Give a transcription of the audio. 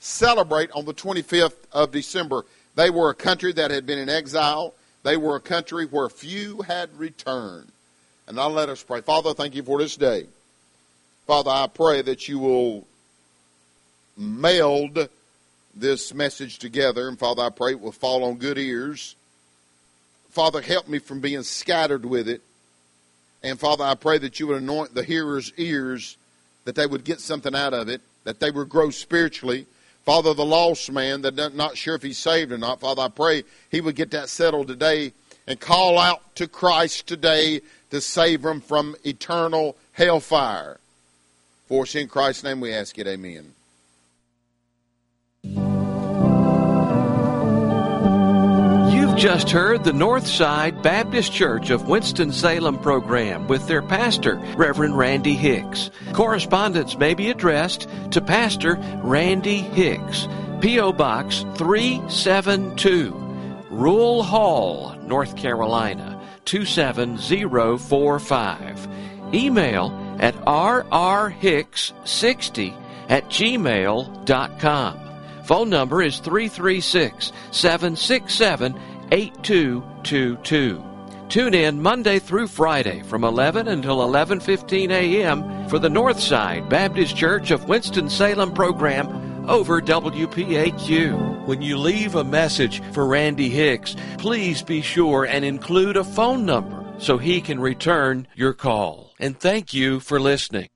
celebrate on the 25th of December. They were a country that had been in exile. They were a country where few had returned. And now let us pray. Father, thank you for this day. Father, I pray that you will meld this message together. And Father, I pray it will fall on good ears. Father, help me from being scattered with it. And Father, I pray that you would anoint the hearers' ears, that they would get something out of it, that they would grow spiritually. Father, the lost man that not sure if he's saved or not, Father, I pray he would get that settled today and call out to Christ today to save them from eternal hellfire. For it's in Christ's name we ask it, amen. You've just heard the Northside Baptist Church of Winston-Salem program with their pastor, Reverend Randy Hicks. Correspondence may be addressed to Pastor Randy Hicks, P.O. Box 372, Rule Hall, North Carolina, 27045. Email at rrhicks60@gmail.com. Phone number is 336-767-8222. Tune in Monday through Friday from 11 until 11:15 a.m. for the Northside Baptist Church of Winston-Salem program over WPAQ. When you leave a message for Randy Hicks, please be sure and include a phone number so he can return your call. And thank you for listening.